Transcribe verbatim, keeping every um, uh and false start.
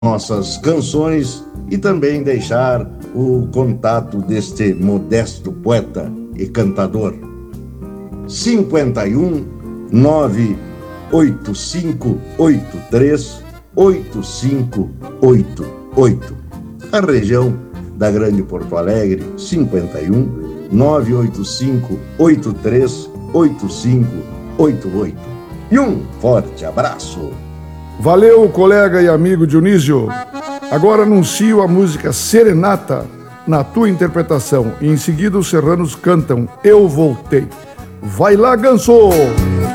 nossas canções e também deixar o contato deste modesto poeta e cantador. cinquenta e um, nove oito cinco oito três, oito cinco oito oito. A região da Grande Porto Alegre, cinquenta e um, nove oito cinco oito três, oito cinco oito oito. E um forte abraço. Valeu, colega e amigo Dionísio. Agora anuncio a música Serenata na tua interpretação. E em seguida os serranos cantam Eu Voltei. Vai lá, Ganso!